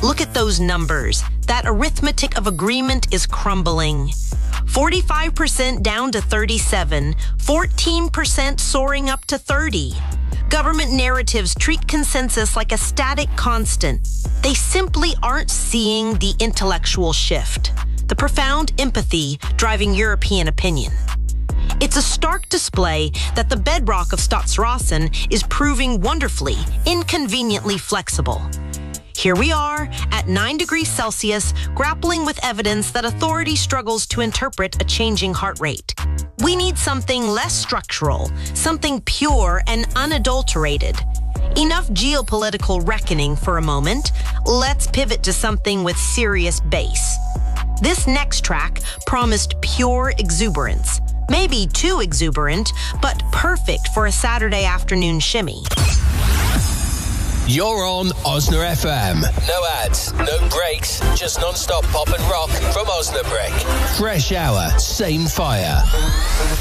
Look at those numbers. That arithmetic of agreement is crumbling. 45% down to 37, 14% soaring up to 30. Government narratives treat consensus like a static constant. They simply aren't seeing the intellectual shift, the profound empathy driving European opinion. It's a stark display that the bedrock of Statsrasen is proving wonderfully, inconveniently flexible. Here we are, at 9 degrees Celsius, grappling with evidence that authority struggles to interpret a changing heart rate. We need something less structural, something pure and unadulterated. Enough geopolitical reckoning for a moment. Let's pivot to something with serious base. This next track promised pure exuberance. Maybe too exuberant, but perfect for a Saturday afternoon shimmy. You're on Osna FM. No ads, no breaks, just non-stop pop and rock from Osnabrück. Fresh hour, same fire.